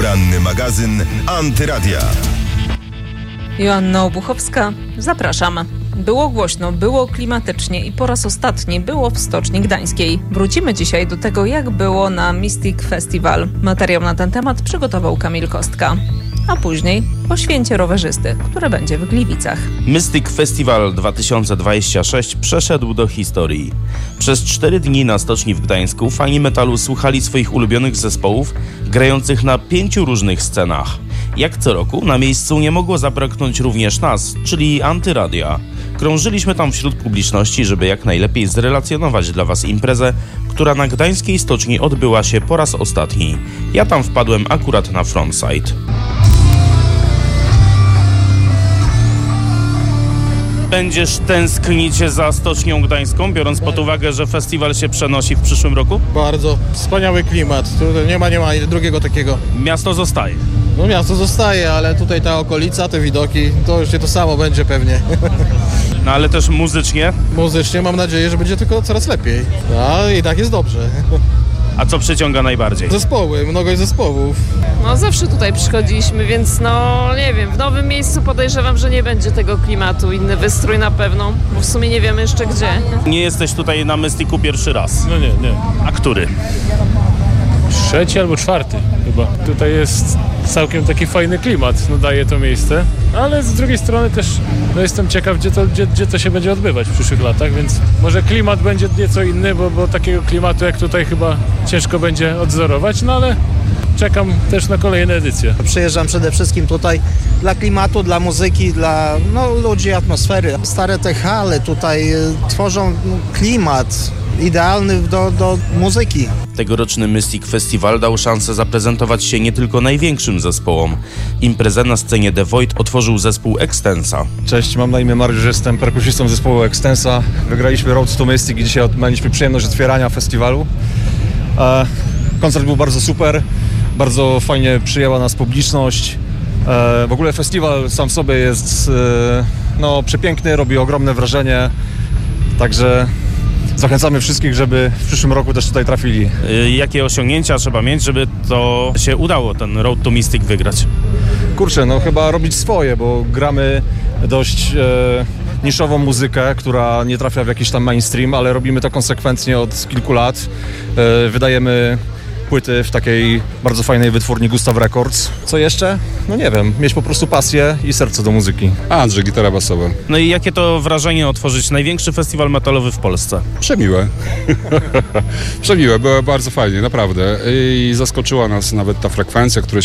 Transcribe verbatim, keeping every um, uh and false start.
Poranny magazyn Antyradia. Joanna Obuchowska, zapraszam. Było głośno, było klimatycznie i po raz ostatni było w Stoczni Gdańskiej. Wrócimy dzisiaj do tego, jak było na Mystic Festival. Materiał na ten temat przygotował Kamil Kostka. A później o święcie rowerzysty, które będzie w Gliwicach. Mystic Festival dwa tysiące dwudziesty szósty przeszedł do historii. Przez cztery dni na Stoczni w Gdańsku fani metalu słuchali swoich ulubionych zespołów grających na pięciu różnych scenach. Jak co roku na miejscu nie mogło zabraknąć również nas, czyli Antyradia. Krążyliśmy tam wśród publiczności, żeby jak najlepiej zrelacjonować dla Was imprezę, która na gdańskiej stoczni odbyła się po raz ostatni. Ja tam wpadłem akurat na frontside. Będziesz tęsknić za Stocznią Gdańską, biorąc pod uwagę, że festiwal się przenosi w przyszłym roku? Bardzo wspaniały klimat. Tu nie ma, nie ma drugiego takiego. Miasto zostaje. No miasto zostaje, ale tutaj ta okolica, te widoki, to już nie to samo będzie pewnie. No ale też muzycznie. Muzycznie mam nadzieję, że będzie tylko coraz lepiej. A i tak jest dobrze. A co przyciąga najbardziej? Zespoły, mnogość zespołów. No zawsze tutaj przychodziliśmy, więc no nie wiem, w nowym miejscu podejrzewam, że nie będzie tego klimatu, inny wystrój na pewno, bo w sumie nie wiemy jeszcze gdzie. Nie jesteś tutaj na Mysticu pierwszy raz. No nie, nie. A który? Trzeci albo czwarty chyba. Tutaj jest całkiem taki fajny klimat, no daje to miejsce, ale z drugiej strony też no jestem ciekaw, gdzie to, gdzie, gdzie to się będzie odbywać w przyszłych latach, więc może klimat będzie nieco inny, bo, bo takiego klimatu jak tutaj chyba ciężko będzie odzorować, no ale czekam też na kolejne edycje. Przyjeżdżam przede wszystkim tutaj dla klimatu, dla muzyki, dla no, ludzi, atmosfery. Stare te hale tutaj y, tworzą klimat idealny do, do muzyki. Tegoroczny Mystic Festival dał szansę zaprezentować się nie tylko największym zespołom. Imprezę na scenie The Void otworzył zespół Extensa. Cześć, mam na imię Mariusz, jestem perkusistą zespołu Extensa. Wygraliśmy Road to Mystic i dzisiaj mieliśmy przyjemność otwierania festiwalu. E, koncert był bardzo super, bardzo fajnie przyjęła nas publiczność. E, w ogóle festiwal sam w sobie jest e, no, przepiękny, robi ogromne wrażenie, także zachęcamy wszystkich, żeby w przyszłym roku też tutaj trafili. Yy, jakie osiągnięcia trzeba mieć, żeby to się udało, ten Road to Mystic wygrać? Kurczę, no chyba robić swoje, bo gramy dość e, niszową muzykę, która nie trafia w jakiś tam mainstream, ale robimy to konsekwentnie od kilku lat. E, wydajemy płyty w takiej bardzo fajnej wytwórni Gustav Records. Co jeszcze? No nie wiem, mieć po prostu pasję i serce do muzyki. Andrzej, gitara basowa. No i jakie to wrażenie otworzyć największy festiwal metalowy w Polsce? Przemiłe. Przemiłe, było bardzo fajnie, naprawdę. I zaskoczyła nas nawet ta frekwencja, która